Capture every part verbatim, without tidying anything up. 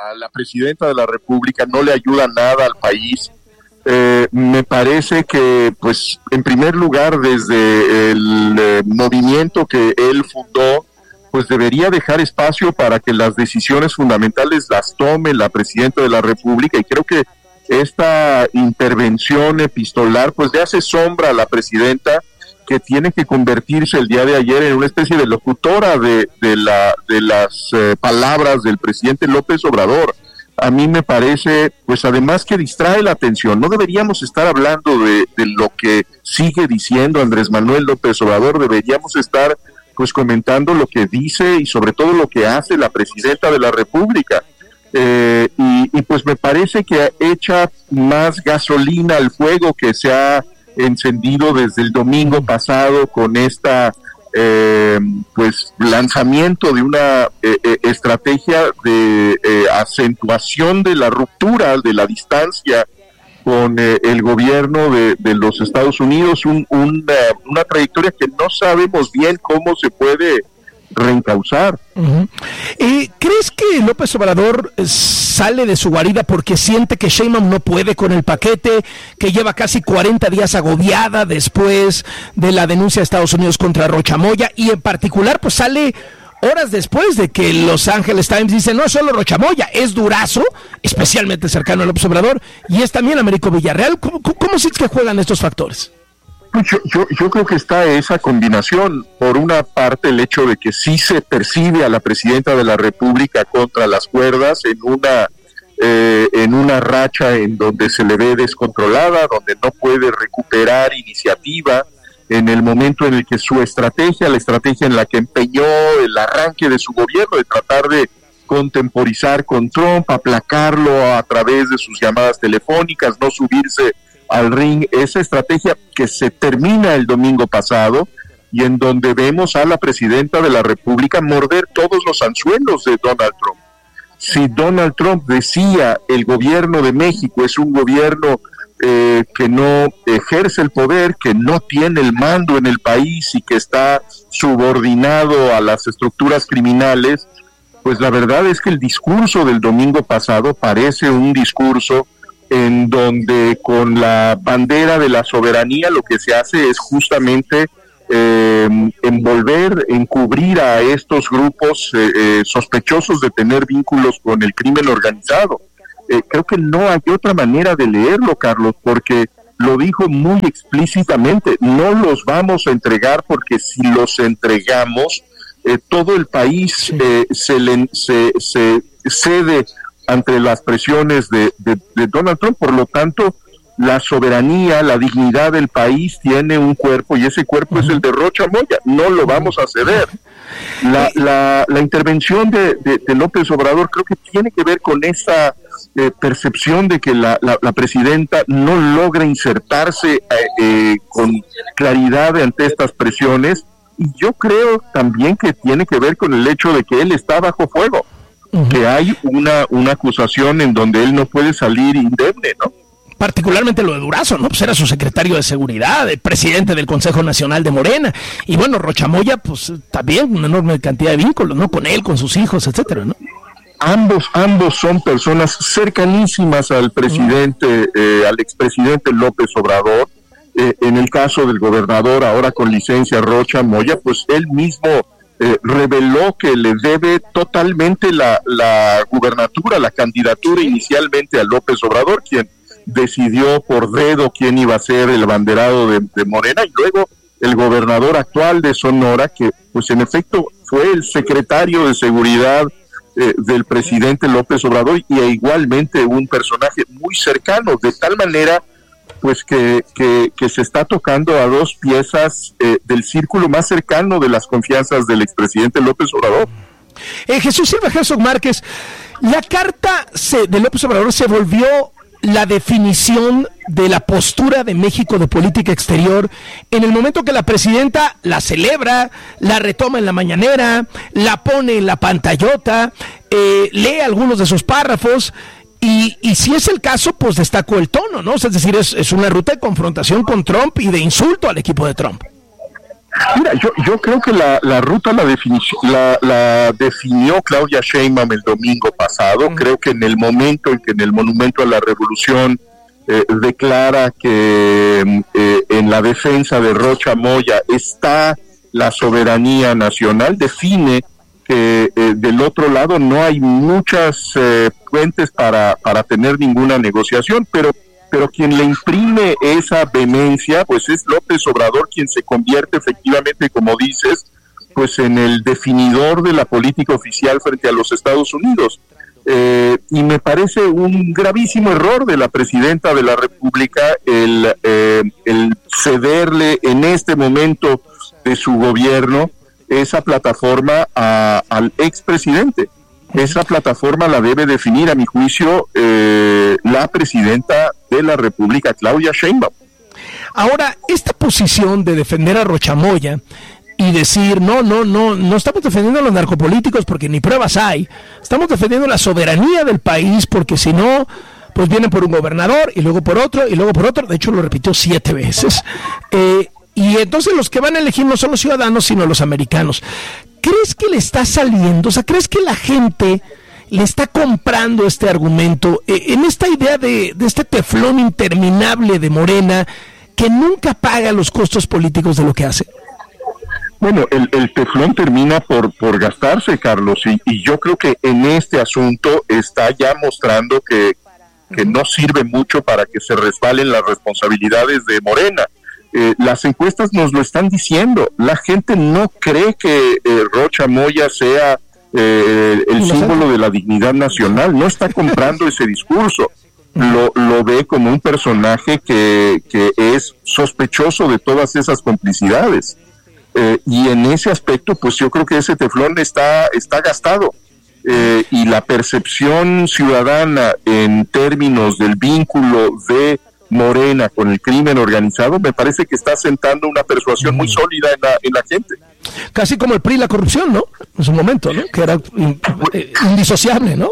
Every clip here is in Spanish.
a la presidenta de la República, no le ayuda nada al país. Eh, me parece que, pues, en primer lugar, desde el eh, movimiento que él fundó, pues debería dejar espacio para que las decisiones fundamentales las tome la presidenta de la República, y creo que esta intervención epistolar pues le hace sombra a la presidenta, que tiene que convertirse el día de ayer en una especie de locutora de, de, la, de las eh, palabras del presidente López Obrador. A mí me parece, pues además que distrae la atención. No deberíamos estar hablando de, de lo que sigue diciendo Andrés Manuel López Obrador, deberíamos estar pues comentando lo que dice y sobre todo lo que hace la presidenta de la República. Eh, y, y pues me parece que echa más gasolina al fuego que se ha encendido desde el domingo pasado con esta eh, pues lanzamiento de una eh, eh, estrategia de eh, acentuación de la ruptura, de la distancia con eh, el gobierno de, de los Estados Unidos, un, un, uh, una trayectoria que no sabemos bien cómo se puede reencauzar. Uh-huh. Eh, ¿Crees que López Obrador sale de su guarida porque siente que Sheinbaum no puede con el paquete, que lleva casi cuarenta días agobiada después de la denuncia de Estados Unidos contra Rocha Moya, y en particular pues sale horas después de que Los Angeles Times dice no es solo Rocha Moya, es Durazo, especialmente cercano a López Obrador, y es también Américo Villarreal? ¿Cómo, cómo sientes que juegan estos factores? Yo, yo, yo creo que está esa combinación. Por una parte, el hecho de que sí se percibe a la presidenta de la República contra las cuerdas, en una eh, en una racha en donde se le ve descontrolada, donde no puede recuperar iniciativa, en el momento en el que su estrategia, la estrategia en la que empeñó el arranque de su gobierno, de tratar de contemporizar con Trump, aplacarlo a través de sus llamadas telefónicas, no subirse al ring, esa estrategia que se termina el domingo pasado, y en donde vemos a la presidenta de la República morder todos los anzuelos de Donald Trump. Si Donald Trump decía el gobierno de México es un gobierno eh, que no ejerce el poder, que no tiene el mando en el país y que está subordinado a las estructuras criminales, pues la verdad es que el discurso del domingo pasado parece un discurso en donde con la bandera de la soberanía lo que se hace es justamente eh, envolver, encubrir a estos grupos eh, eh, sospechosos de tener vínculos con el crimen organizado. Eh, creo que no hay otra manera de leerlo, Carlos, porque lo dijo muy explícitamente, no los vamos a entregar porque si los entregamos, eh, todo el país eh, se, le, se, se cede ante las presiones de, de, de Donald Trump. Por lo tanto, la soberanía, la dignidad del país tiene un cuerpo, y ese cuerpo uh-huh. es el de Rocha Moya, no lo vamos a ceder. La, la, la intervención de, de, de López Obrador creo que tiene que ver con esa eh, percepción de que la, la, la presidenta no logra insertarse eh, eh, con claridad ante estas presiones, y yo creo también que tiene que ver con el hecho de que él está bajo fuego. Uh-huh. Que hay una, una acusación en donde él no puede salir indemne, ¿no? Particularmente lo de Durazo, ¿no? Pues era su secretario de seguridad, el presidente del Consejo Nacional de Morena, y bueno, Rocha Moya, pues también una enorme cantidad de vínculos, ¿no? Con él, con sus hijos, etcétera, ¿no? Ambos, ambos son personas cercanísimas al presidente, uh-huh. eh, al expresidente López Obrador. Eh, en el caso del gobernador, ahora con licencia Rocha Moya, pues él mismo Eh, reveló que le debe totalmente la, la gubernatura, la candidatura inicialmente a López Obrador, quien decidió por dedo quién iba a ser el abanderado de, de Morena, y luego el gobernador actual de Sonora, que pues en efecto fue el secretario de seguridad eh, del presidente López Obrador, y igualmente un personaje muy cercano, de tal manera pues que, que, que se está tocando a dos piezas eh, del círculo más cercano de las confianzas del expresidente López Obrador. Eh, Jesús Silva Herzog Márquez, la carta se, de López Obrador se volvió la definición de la postura de México de política exterior en el momento que la presidenta la celebra, la retoma en la mañanera, la pone en la pantallota, eh, lee algunos de sus párrafos. Y, y si es el caso, pues destacó el tono, ¿no? Es decir, es, es una ruta de confrontación con Trump y de insulto al equipo de Trump. Mira, yo, yo creo que la, la ruta la, defini- la, la definió Claudia Sheinbaum el domingo pasado. Creo que en el momento en que en el Monumento a la Revolución eh, declara que eh, en la defensa de Rocha Moya está la soberanía nacional, define que eh, del otro lado no hay muchas eh, fuentes para, para tener ninguna negociación, pero pero quien le imprime esa vehemencia, pues es López Obrador, quien se convierte efectivamente, como dices, pues en el definidor de la política oficial frente a los Estados Unidos. Eh, y me parece un gravísimo error de la presidenta de la República el, eh, el cederle en este momento de su gobierno esa plataforma a, al expresidente. Esa plataforma la debe definir, a mi juicio, eh, la presidenta de la República, Claudia Sheinbaum. Ahora, esta posición de defender a Rocha Moya y decir, no, no, no, no estamos defendiendo a los narcopolíticos porque ni pruebas hay, estamos defendiendo la soberanía del país porque si no, pues vienen por un gobernador y luego por otro y luego por otro, de hecho lo repitió siete veces, eh, y entonces los que van a elegir no son los ciudadanos sino los americanos. ¿Crees que le está saliendo? O sea, ¿crees que la gente le está comprando este argumento eh, en esta idea de, de este teflón interminable de Morena que nunca paga los costos políticos de lo que hace? Bueno, el, el teflón termina por, por gastarse, Carlos, y, y yo creo que en este asunto está ya mostrando que, que no sirve mucho para que se resbalen las responsabilidades de Morena. Eh, las encuestas nos lo están diciendo. La gente no cree que eh, Rocha Moya sea eh, el símbolo de la dignidad nacional. No está comprando ese discurso. Lo, lo ve como un personaje que, que es sospechoso de todas esas complicidades. Eh, y en ese aspecto, pues yo creo que ese teflón está, está gastado. Eh, y la percepción ciudadana en términos del vínculo de Morena con el crimen organizado, me parece que está sentando una persuasión muy sólida en la, en la gente. Casi como el P R I y la corrupción, ¿no? En su momento, ¿no? Que era indisociable, ¿no?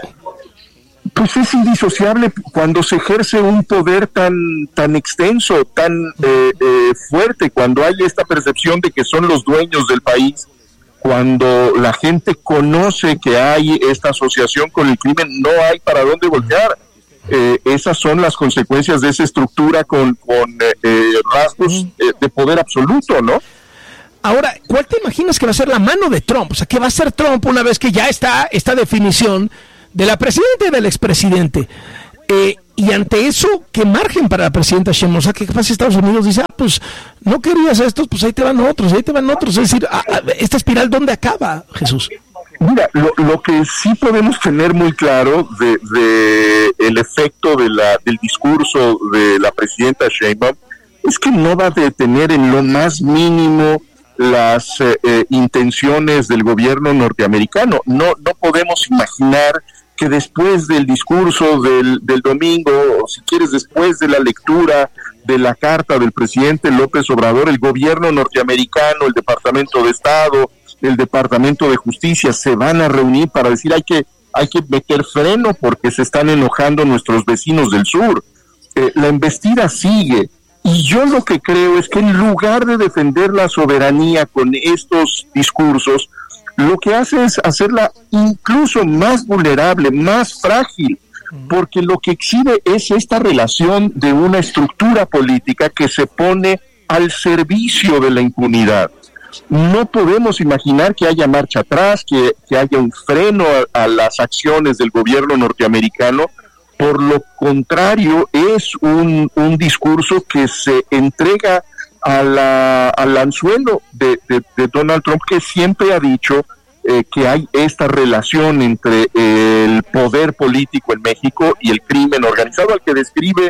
Pues es indisociable cuando se ejerce un poder tan tan extenso, tan eh, eh, fuerte, cuando hay esta percepción de que son los dueños del país, cuando la gente conoce que hay esta asociación con el crimen, no hay para dónde voltear. Eh, esas son las consecuencias de esa estructura con, con eh, eh, rasgos eh, de poder absoluto, ¿no? Ahora, ¿cuál te imaginas que va a ser la mano de Trump? O sea, ¿qué va a hacer Trump una vez que ya está esta definición de la presidenta y del expresidente? Eh, y ante eso, ¿qué margen para la presidenta Sheinbaum? O sea, ¿qué pasa si Estados Unidos dice, ah, pues no querías estos, pues ahí te van otros, ahí te van otros? Es decir, ah, ¿esta espiral dónde acaba, Jesús? Mira, lo, lo que sí podemos tener muy claro de, de el efecto de la, del discurso de la presidenta Sheinbaum es que no va a detener en lo más mínimo las eh, eh, intenciones del gobierno norteamericano. No, no podemos imaginar que después del discurso del, del domingo, o si quieres después de la lectura de la carta del presidente López Obrador, el gobierno norteamericano, el Departamento de Estado, el Departamento de Justicia se van a reunir para decir hay que hay que meter freno porque se están enojando nuestros vecinos del sur. Eh, la embestida sigue y yo lo que creo es que en lugar de defender la soberanía con estos discursos, lo que hace es hacerla incluso más vulnerable, más frágil, porque lo que exhibe es esta relación de una estructura política que se pone al servicio de la impunidad. No podemos imaginar que haya marcha atrás, que, que haya un freno a, a las acciones del gobierno norteamericano. Por lo contrario, es un, un discurso que se entrega a la, al anzuelo de, de, de Donald Trump, que siempre ha dicho eh, que hay esta relación entre el poder político en México y el crimen organizado, al que describe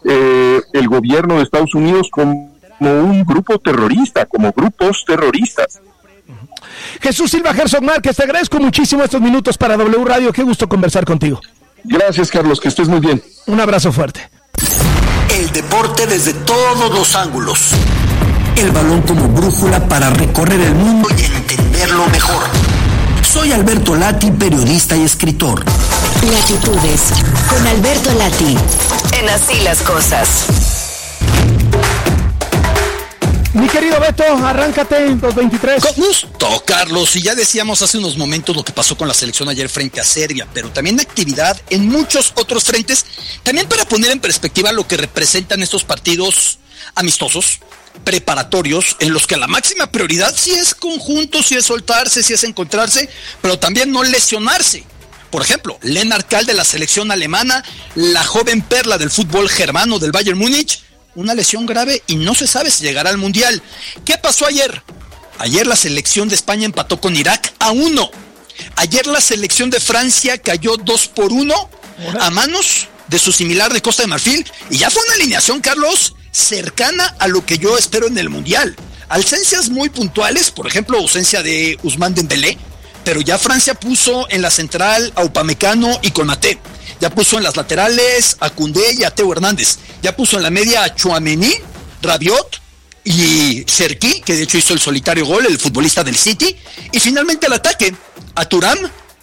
eh, el gobierno de Estados Unidos como como un grupo terrorista, como grupos terroristas. Jesús Silva Herzog Márquez, te agradezco muchísimo estos minutos para W Radio, qué gusto conversar contigo. Gracias, Carlos, que estés muy bien. Un abrazo fuerte. El deporte desde todos los ángulos. El balón como brújula para recorrer el mundo y entenderlo mejor. Soy Alberto Lati, periodista y escritor. Latitudes, con Alberto Lati, en Así las Cosas. Mi querido Beto, arráncate, dos veintitrés. Con gusto, Carlos. Y ya decíamos hace unos momentos lo que pasó con la selección ayer frente a Serbia, pero también actividad en muchos otros frentes, también para poner en perspectiva lo que representan estos partidos amistosos, preparatorios, en los que la máxima prioridad sí es conjunto, sí es soltarse, sí es encontrarse, pero también no lesionarse. Por ejemplo, Lennart Kahl de la selección alemana, la joven perla del fútbol germano del Bayern Múnich, una lesión grave y no se sabe si llegará al Mundial. ¿Qué pasó ayer? Ayer la selección de España empató con Irak a uno. Ayer la selección de Francia cayó dos por uno a manos de su similar de Costa de Marfil. Y ya fue una alineación, Carlos, cercana a lo que yo espero en el Mundial. Ausencias muy puntuales, por ejemplo, ausencia de Ousmane Dembélé, pero ya Francia puso en la central a Upamecano y Konaté. Ya puso en las laterales a Koundé y a Teo Hernández. Ya puso en la media a Tchouaméni, Rabiot y Cherki, que de hecho hizo el solitario gol, el futbolista del City. Y finalmente al ataque a Thuram,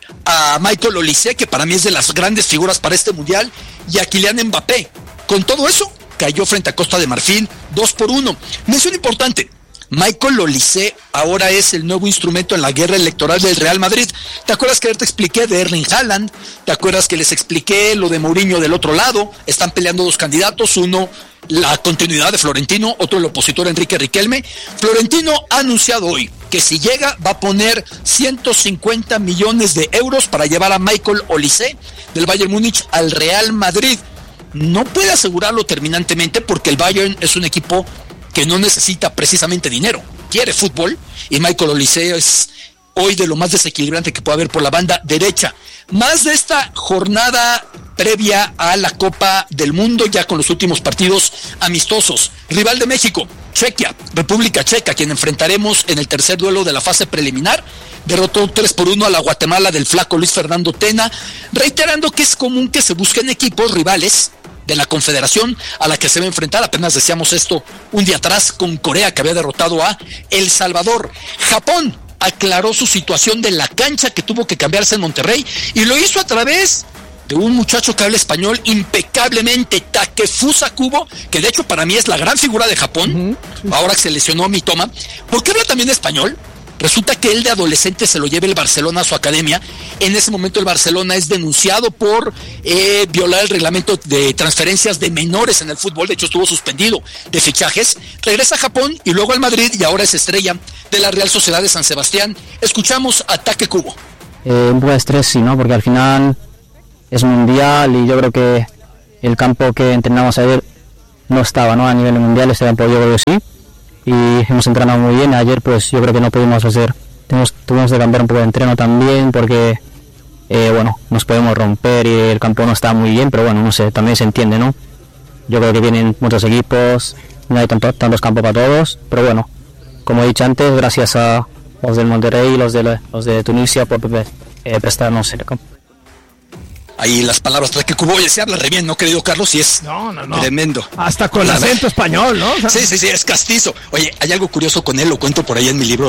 a Michael Olise, que para mí es de las grandes figuras para este Mundial, y a Kylian Mbappé. Con todo eso, cayó frente a Costa de Marfil dos por uno. Mención importante. Michael Olise ahora es el nuevo instrumento en la guerra electoral del Real Madrid. ¿Te acuerdas que ayer te expliqué de Erling Haaland? ¿Te acuerdas que les expliqué lo de Mourinho del otro lado? Están peleando dos candidatos, uno la continuidad de Florentino, otro el opositor Enrique Riquelme. Florentino ha anunciado hoy que si llega va a poner ciento cincuenta millones de euros para llevar a Michael Olise del Bayern Múnich al Real Madrid. No puede asegurarlo terminantemente porque el Bayern es un equipo que no necesita precisamente dinero, quiere fútbol, y Michael Olise es hoy de lo más desequilibrante que puede haber por la banda derecha. Más de esta jornada previa a la Copa del Mundo, ya con los últimos partidos amistosos. Rival de México, Chequia, República Checa, quien enfrentaremos en el tercer duelo de la fase preliminar. Derrotó tres por uno a la Guatemala del flaco Luis Fernando Tena, reiterando que es común que se busquen equipos rivales de la confederación a la que se va a enfrentar. Apenas decíamos esto un día atrás con Corea, que había derrotado a El Salvador. Japón aclaró su situación de la cancha que tuvo que cambiarse en Monterrey y lo hizo a través de un muchacho que habla español impecablemente, Takefusa Kubo, que de hecho para mí es la gran figura de Japón, uh-huh. Ahora que se lesionó Mitoma. ¿Por qué habla también español? Resulta que él de adolescente se lo lleva el Barcelona a su academia. En ese momento el Barcelona es denunciado por eh, violar el reglamento de transferencias de menores en el fútbol. De hecho estuvo suspendido de fichajes. Regresa a Japón y luego al Madrid y ahora es estrella de la Real Sociedad de San Sebastián. Escuchamos a Take Kubo. Eh, un poco de estrés, sí, ¿no? Porque al final es mundial y yo creo que el campo que entrenamos ayer no estaba, ¿no? A nivel mundial, este campo yo creo que sí. Y hemos entrenado muy bien. Ayer pues yo creo que no pudimos hacer, tuvimos, tuvimos de cambiar un poco de entreno también porque eh, bueno, nos podemos romper y el campo no está muy bien, pero bueno, no sé, también se entiende, ¿no? Yo creo que vienen muchos equipos, no hay tanto, tantos campos para todos, pero bueno, como he dicho antes, gracias a los del Monterrey y los de, la, los de Tunisia por eh, prestarnos el campo. Ahí las palabras de que Kubo, oye, se habla re bien, ¿no, querido Carlos? Y es no, no, no. Tremendo. Hasta con el acento español, ¿no? Sí, sí, sí, es castizo. Oye, hay algo curioso con él, lo cuento por ahí en mi libro.